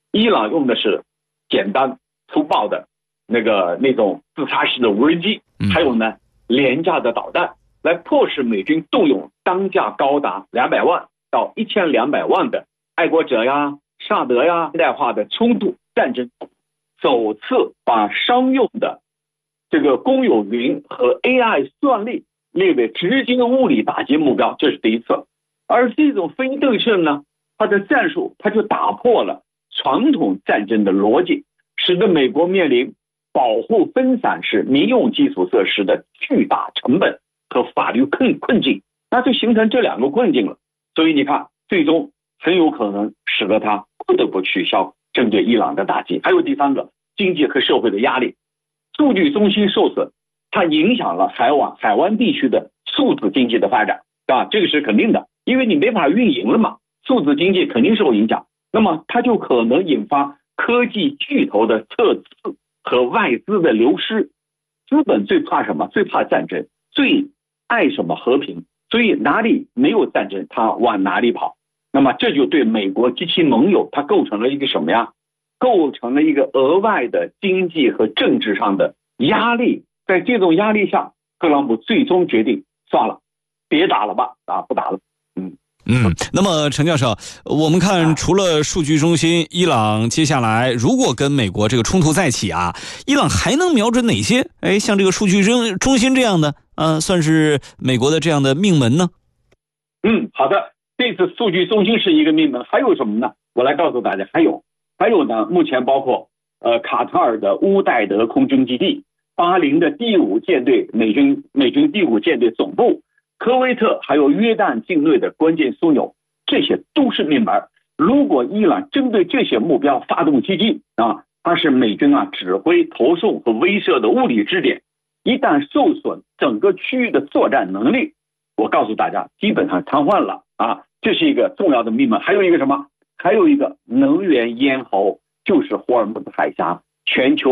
伊朗用的是简单粗暴的那种自杀式的无人机，还有呢廉价的导弹，来迫使美军动用当价高达200万到1200万的爱国者呀、萨德呀现代化的冲突战争，首次把商用的这个公有云和 AI 算力列为直接物理打击目标，这是第一次。而这种非对称呢，它的战术它就打破了传统战争的逻辑，使得美国面临保护分散式民用基础设施的巨大成本和法律困境，那就形成这两个困境了。所以你看，最终很有可能使得他不得不取消针对伊朗的打击。还有第三个，经济和社会的压力，数据中心受损，它影响了海湾地区的数字经济的发展，对吧？这个是肯定的，因为你没法运营了嘛，数字经济肯定受影响。那么它就可能引发科技巨头的撤资和外资的流失。资本最怕什么？最怕战争，最爱什么？和平。所以哪里没有战争，它往哪里跑。那么这就对美国及其盟友，它构成了一个什么呀？构成了一个额外的经济和政治上的压力。在这种压力下，特朗普最终决定算了，别打了吧，不打了。 那么陈教授，我们看除了数据中心，伊朗接下来如果跟美国这个冲突再起啊，伊朗还能瞄准哪些像这个数据中心这样的算是美国的这样的命门呢？ 好的，这次数据中心是一个命门，还有什么呢？我来告诉大家，还有呢，目前包括卡塔尔的乌代德空军基地，巴林的第5舰队美军第5舰队总部，科威特还有约旦境内的关键枢纽，这些都是命门。如果伊朗针对这些目标发动激进它是美军指挥、投送和威慑的物理支点，一旦受损，整个区域的作战能力，我告诉大家，基本上瘫痪了这是一个重要的命门。还有一个什么？还有一个能源咽喉，就是霍尔木兹海峡，全球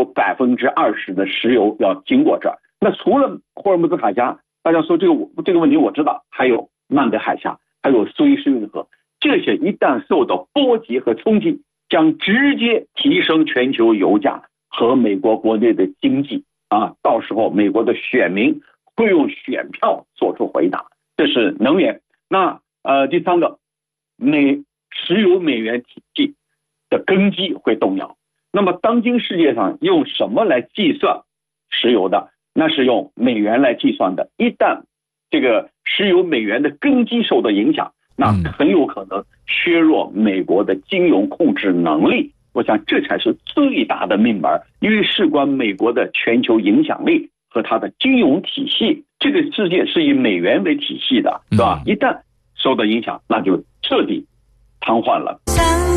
20%的石油要经过这儿。那除了霍尔木兹海峡，大家说这个问题我知道，还有曼德海峡，还有苏伊士运河，这些一旦受到波及和冲击，将直接提升全球油价和美国国内的经济到时候美国的选民会用选票做出回答。这是能源。那第三个，石油美元体系的根基会动摇。那么当今世界上用什么来计算石油的？那是用美元来计算的。一旦这个石油美元的根基受到影响，那很有可能削弱美国的金融控制能力。我想这才是最大的命门，因为事关美国的全球影响力和它的金融体系。这个世界是以美元为体系的，是吧？一旦受到影响，那就彻底瘫痪了。